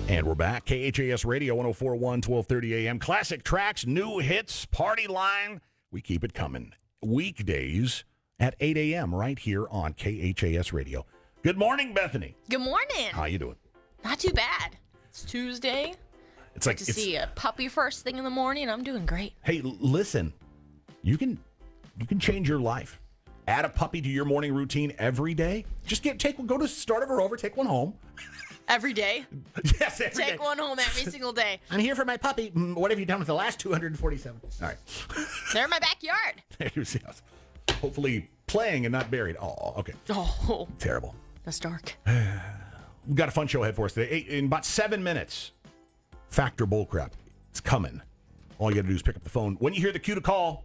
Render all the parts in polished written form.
And we're back. KHAS Radio 104.1, 1230 a.m. Classic tracks, new hits, party line. We keep it coming. Weekdays at 8 a.m. right here on KHAS Radio. Good morning, Bethany. Good morning. How you doing? Not too bad. It's Tuesday. It's like to see a puppy first thing in the morning. I'm doing great. Hey, listen. You can change your life. Add a puppy to your morning routine every day. Just go to start her over, take one home. Every day? Yes, every day. Take one home every single day. I'm here for my puppy. What have you done with the last 247? All right. They're in my backyard. Hopefully playing and not buried. Oh, okay. Oh. Terrible. That's dark. We've got a fun show ahead for us today. In about 7 minutes, Factor Bullcrap. It's coming. All you got to do is pick up the phone. When you hear the cue to call,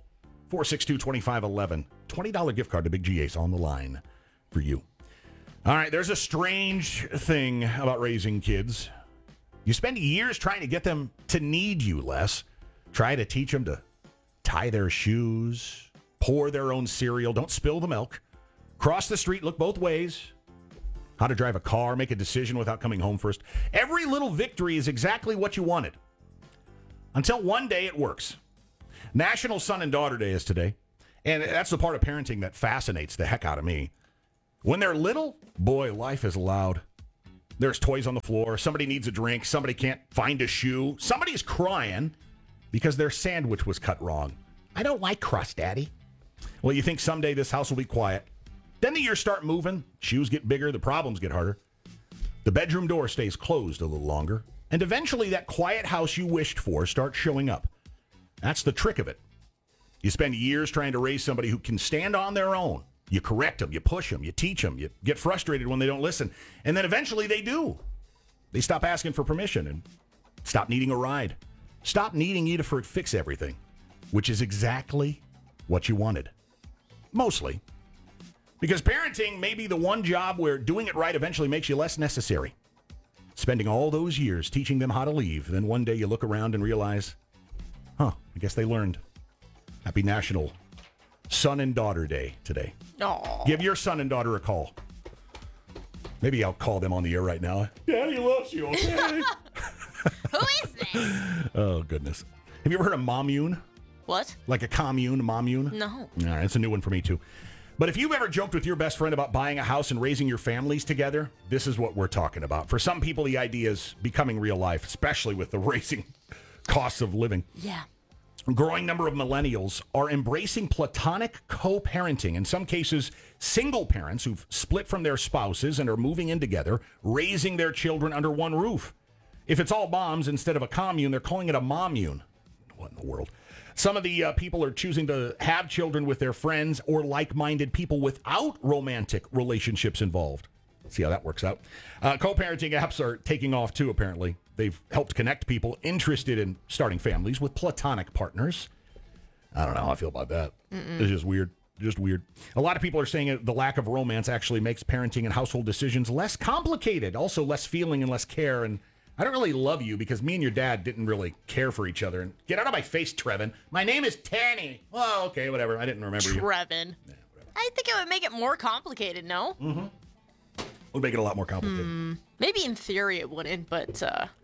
462-2511. $20 gift card to Big G Ace on the line for you. All right, there's a strange thing about raising kids. You spend years trying to get them to need you less. Try to teach them to tie their shoes, pour their own cereal, don't spill the milk, cross the street, look both ways, how to drive a car, make a decision without coming home first. Every little victory is exactly what you wanted. Until one day it works. National Son and Daughter Day is today. And that's the part of parenting that fascinates the heck out of me. When they're little, boy, life is loud. There's toys on the floor. Somebody needs a drink. Somebody can't find a shoe. Somebody's crying because their sandwich was cut wrong. I don't like crust, Daddy. Well, you think someday this house will be quiet. Then the years start moving. Shoes get bigger. The problems get harder. The bedroom door stays closed a little longer. And eventually that quiet house you wished for starts showing up. That's the trick of it. You spend years trying to raise somebody who can stand on their own. You correct them, you push them, you teach them, you get frustrated when they don't listen. And then eventually they do. They stop asking for permission and stop needing a ride. Stop needing you to fix everything, which is exactly what you wanted. Mostly. Because parenting may be the one job where doing it right eventually makes you less necessary. Spending all those years teaching them how to leave, then one day you look around and realize, I guess they learned. Happy National Son and Daughter Day today. Aww. Give your son and daughter a call. Maybe I'll call them on the air right now. Daddy loves you, okay? Who is this? Oh, goodness. Have you ever heard of Mommune? What? Like a commune, Mommune? No. All right, it's a new one for me, too. But if you've ever joked with your best friend about buying a house and raising your families together, this is what we're talking about. For some people, the idea is becoming real life, especially with the raising costs of living. Yeah. A growing number of millennials are embracing platonic co-parenting. In some cases, single parents who've split from their spouses and are moving in together, raising their children under one roof. If it's all moms instead of a commune, they're calling it a mommune. What in the world? Some of the people are choosing to have children with their friends or like-minded people without romantic relationships involved. See how that works out. Co-parenting apps are taking off, too, apparently. They've helped connect people interested in starting families with platonic partners. I don't know how I feel about that. It's just weird. Just weird. A lot of people are saying the lack of romance actually makes parenting and household decisions less complicated, also less feeling and less care. And I don't really love you because me and your dad didn't really care for each other. And get out of my face, Trevin. My name is Tanny. Oh, okay, whatever. I didn't remember you. Trevin. Yeah, whatever. I think it would make it more complicated, no? Mm-hmm. Would make it a lot more complicated. Maybe in theory it wouldn't, but...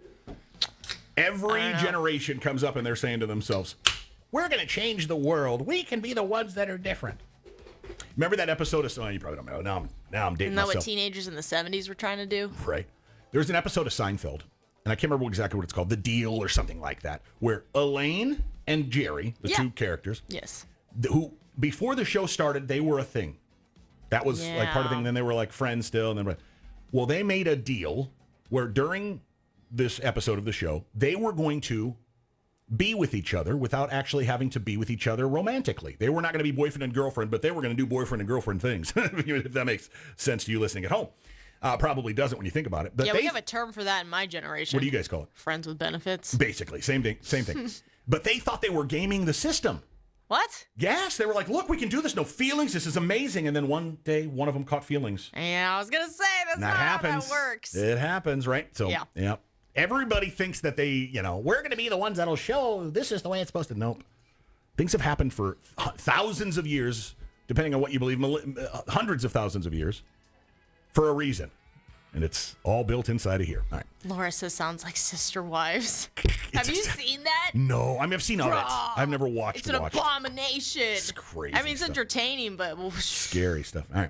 Every generation comes up and they're saying to themselves, we're going to change the world. We can be the ones that are different. Remember that episode of... you probably don't know. Now I'm dating Isn't that myself. what teenagers in the 70s were trying to do? Right. There's an episode of Seinfeld, and I can't remember exactly what it's called, The Deal or something like that, where Elaine and Jerry, the two characters, yes, who before the show started, they were a thing. That was like part of the thing. Then they were like friends still. And then, well, they made a deal where during this episode of the show, they were going to be with each other without actually having to be with each other romantically. They were not going to be boyfriend and girlfriend, but they were going to do boyfriend and girlfriend things, if that makes sense to you listening at home. Probably doesn't when you think about it. But we have a term for that in my generation. What do you guys call it? Friends with benefits. Basically, same thing. But they thought they were gaming the system. What? Yes, they were like, look, we can do this. No feelings. This is amazing. And then one day, one of them caught feelings. Yeah, I was going to say, that's not how that works. It happens, right? So, yeah. Everybody thinks that we're going to be the ones that'll show this is the way it's supposed to. Nope. Things have happened for thousands of years, depending on what you believe, hundreds of thousands of years, for a reason. And it's all built inside of here. All right. Laura says sounds like Sister Wives. Have you seen that? No, I mean, I've seen of it. I've never watched it. It's an abomination. It's crazy. I mean, it's stuff. entertaining, but Scary stuff. All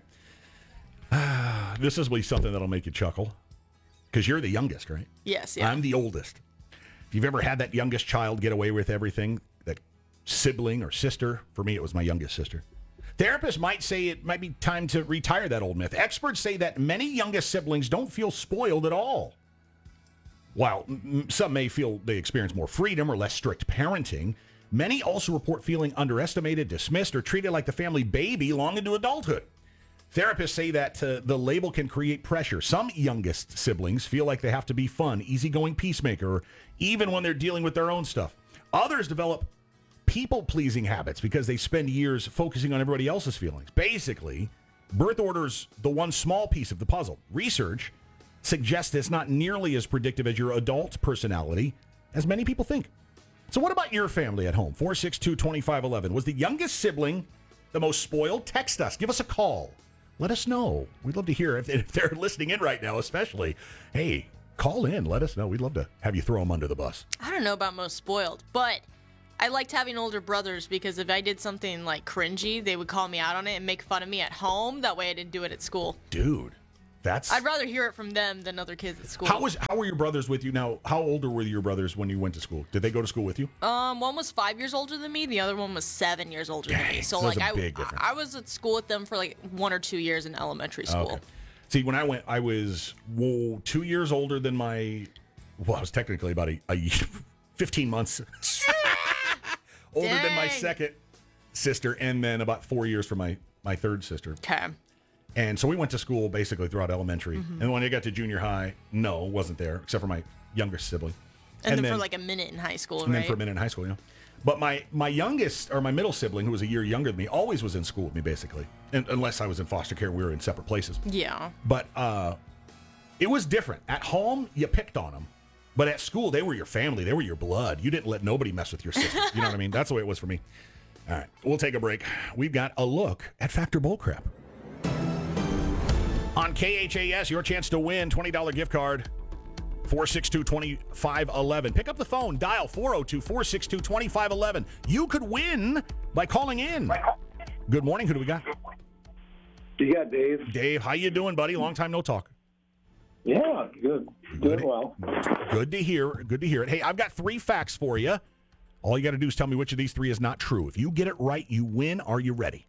right. This will be something that'll make you chuckle. Because you're the youngest, right? Yes, yeah. I'm the oldest. If you've ever had that youngest child get away with everything, that sibling or sister, for me, it was my youngest sister. Therapists might say it might be time to retire that old myth. Experts say that many youngest siblings don't feel spoiled at all. While some may feel they experience more freedom or less strict parenting, many also report feeling underestimated, dismissed, or treated like the family baby long into adulthood. Therapists say that the label can create pressure. Some youngest siblings feel like they have to be fun, easygoing peacemaker, even when they're dealing with their own stuff. Others develop people-pleasing habits because they spend years focusing on everybody else's feelings. Basically, birth order's the one small piece of the puzzle. Research suggests it's not nearly as predictive as your adult personality as many people think. So what about your family at home? 462-2511. Was the youngest sibling the most spoiled? Text us. Give us a call. Let us know. We'd love to hear if they're listening in right now, especially. Hey, call in. Let us know. We'd love to have you throw them under the bus. I don't know about most spoiled, but I liked having older brothers because if I did something like cringy, they would call me out on it and make fun of me at home. That way I didn't do it at school. Dude, I'd rather hear it from them than other kids at school. How were your brothers with you? Now, how older were your brothers when you went to school? Did they go to school with you? One was 5 years older than me. The other one was 7 years older than me. So that's like a big difference. I was at school with them for like 1 or 2 years in elementary school. Okay. See, when I went, I was 2 years older than I was technically about a 15 months older than my second sister, and then about 4 years from my third sister. Okay. And so we went to school basically throughout elementary. Mm-hmm. And when I got to junior high, no, wasn't there, except for my younger sibling. And then for like a minute in high school, and then for a minute in high school, you know. But my youngest, or my middle sibling, who was a year younger than me, always was in school with me, basically. Unless I was in foster care and we were in separate places. Yeah. But it was different. At home, you picked on them. But at school, they were your family. They were your blood. You didn't let nobody mess with your sister. You know what I mean? That's the way it was for me. All right, we'll take a break. We've got a look at Factor Bullcrap. On KHAS, your chance to win $20 gift card. 462-2511. Pick up the phone. Dial 402-462-2511. You could win by calling in. Good morning. Who do we got? You got Dave. Dave, how you doing, buddy? Long time no talk. Yeah, good. Doing well. Good to hear. Good to hear it. Hey, I've got 3 facts for you. All you got to do is tell me which of these 3 is not true. If you get it right, you win. Are you ready?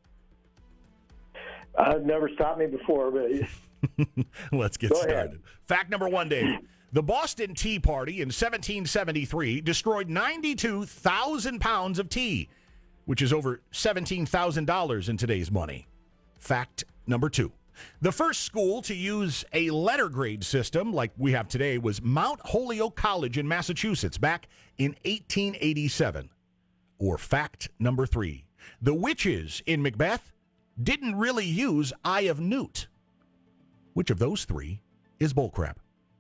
Never stopped me before, but let's get started. Ahead. Fact number 1, Dave. The Boston Tea Party in 1773 destroyed 92,000 pounds of tea, which is over $17,000 in today's money. Fact number 2. The first school to use a letter grade system like we have today was Mount Holyoke College in Massachusetts back in 1887. Or fact number 3. The witches in Macbeth didn't really use Eye of Newt. Which of those 3 is bullcrap?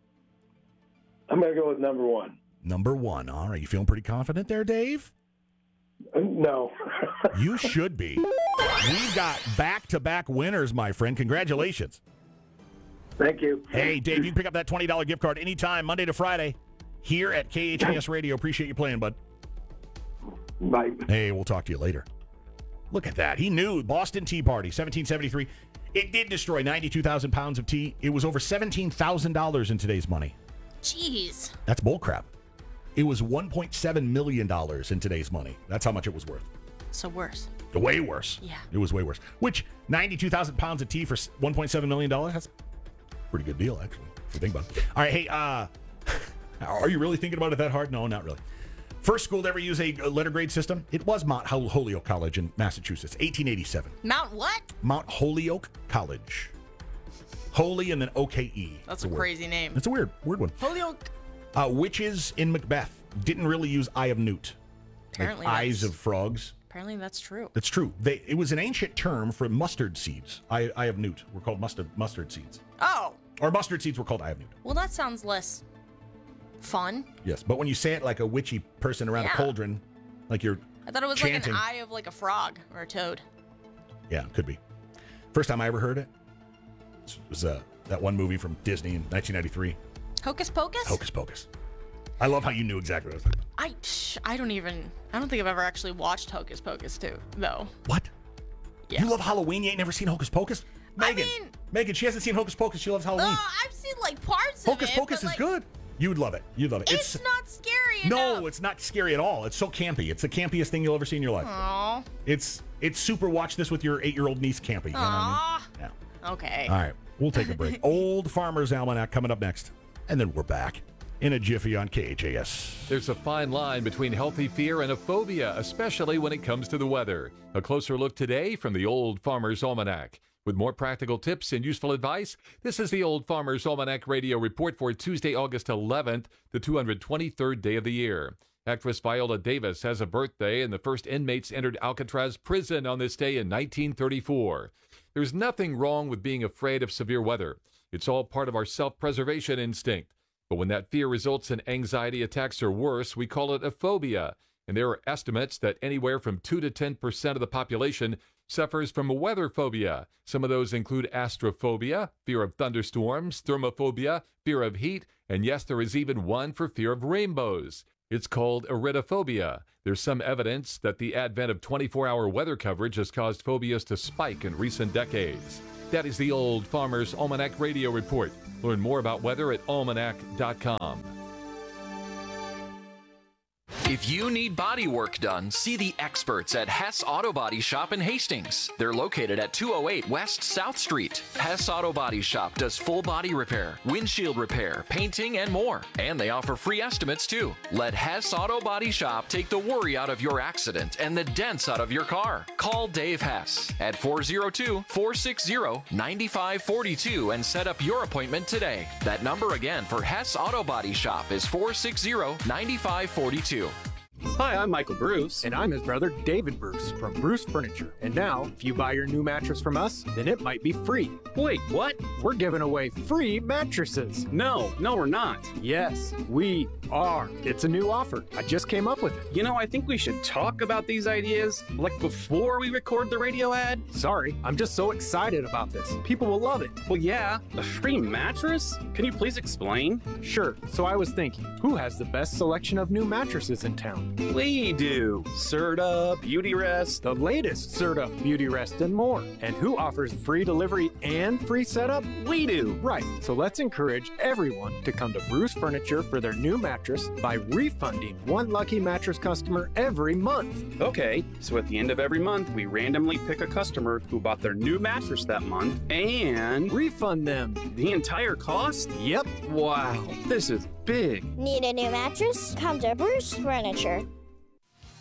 I'm going to go with number 1. Number 1. All right. You feeling pretty confident there, Dave? No. You should be. We've got back-to-back winners, my friend. Congratulations. Thank you. Hey, Dave, you can pick up that $20 gift card anytime, Monday to Friday, here at KHAS Radio. Appreciate you playing, bud. Bye. Hey, we'll talk to you later. Look at that. He knew. Boston Tea Party, 1773. It did destroy 92,000 pounds of tea. It was over $17,000 in today's money. Jeez. That's bullcrap. It was $1.7 million in today's money. That's how much it was worth. So worse. Way worse. Yeah. It was way worse. Which, 92,000 pounds of tea for $1.7 million? That's a pretty good deal, actually, if you think about it. All right, hey, are you really thinking about it that hard? No, not really. First school to ever use a letter grade system, it was Mount Holyoke College in Massachusetts, 1887. Mount what? Mount Holyoke College. Holy and then O-K-E. That's a crazy name. It's a weird one. Holyoke. Witches in Macbeth didn't really use Eye of Newt. Apparently like eyes of frogs. Apparently that's true. That's true. It was an ancient term for mustard seeds. Eye of Newt were called mustard seeds. Oh. Or mustard seeds were called Eye of Newt. Well, that sounds less fun. Yes, but when you say it like a witchy person around a cauldron, like you're I thought it was chanting. like an eye of like a frog or a toad. Yeah, could be. First time I ever heard it was That one movie from Disney in 1993. Hocus Pocus? Hocus Pocus. I love how you knew exactly what I was talking about. I don't think I've ever actually watched Hocus Pocus too, though. What? Yeah. You love Halloween? You ain't never seen Hocus Pocus? Megan, she hasn't seen Hocus Pocus. She loves Halloween. I've seen like parts Hocus of it. Pocus but, is good. You'd love it. You'd love it. It's not scary enough. No, it's not scary at all. It's so campy. It's the campiest thing you'll ever see in your life. Aww. It's super. Watch this with your 8-year-old niece campy. You know what I mean? Yeah. Okay. All right. We'll take a break. Old Farmer's Almanac coming up next. And then we're back in a jiffy on KHAS. There's a fine line between healthy fear and a phobia, especially when it comes to the weather. A closer look today from the Old Farmer's Almanac. With more practical tips and useful advice, this is the Old Farmer's Almanac Radio Report for Tuesday, August 11th, the 223rd day of the year. Actress Viola Davis has a birthday, and the first inmates entered Alcatraz prison on this day in 1934. There's nothing wrong with being afraid of severe weather. It's all part of our self-preservation instinct. But when that fear results in anxiety attacks or worse, we call it a phobia. And there are estimates that anywhere from 2 to 10% of the population suffers from a weather phobia. Some of those include astrophobia, fear of thunderstorms, thermophobia, fear of heat, and yes, there is even one for fear of rainbows. It's called iridophobia. There's some evidence that the advent of 24-hour weather coverage has caused phobias to spike in recent decades. That is the Old Farmer's Almanac Radio Report. Learn more about weather at almanac.com. If you need body work done, see the experts at Hess Auto Body Shop in Hastings. They're located at 208 West South Street. Hess Auto Body Shop does full body repair, windshield repair, painting, and more. And they offer free estimates too. Let Hess Auto Body Shop take the worry out of your accident and the dents out of your car. Call Dave Hess at 402-460-9542 and set up your appointment today. That number again for Hess Auto Body Shop is 460-9542. Hi, I'm Michael Bruce. And I'm his brother, David Bruce, from Bruce Furniture. And now, if you buy your new mattress from us, then it might be free. Wait, what? We're giving away free mattresses. No, we're not. Yes, we are. It's a new offer. I just came up with it. You know, I think we should talk about these ideas, like before we record the radio ad. Sorry, I'm just so excited about this. People will love it. Well, yeah, a free mattress? Can you please explain? Sure, so I was thinking, who has the best selection of new mattresses in town? We do. Serta, Beautyrest, The latest Serta, Beautyrest, and more. And who offers free delivery and free setup? we do. Right, so let's encourage everyone to come to Bruce Furniture for their new mattress by refunding one lucky mattress customer every month. Okay, so at the end of every month, we randomly pick a customer who bought their new mattress that month and Refund them. the entire cost? Yep. Wow, this is big. Need a new mattress? Come to Bruce Furniture.